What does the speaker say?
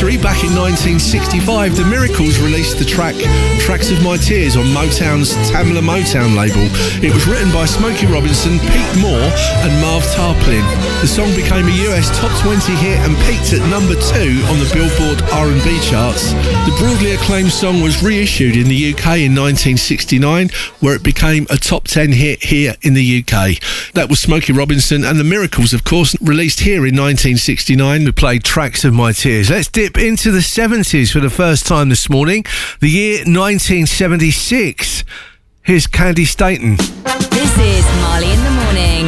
history. Back in 1965, The Miracles released the track Tracks of My Tears on Motown's Tamla Motown label. It was written by Smokey Robinson, Pete Moore and Marv Tarplin. The song became a US Top 20 hit and peaked at number 2 on the Billboard R&B charts. The broadly acclaimed song was reissued in the UK in 1969, where it became a top 10 hit here in the UK. That was Smokey Robinson and The Miracles, of course, released here in 1969. We played Tracks of My Tears. Let's dip into the 70s for the first time this morning. The year 1976. Here's Candy Staton. This is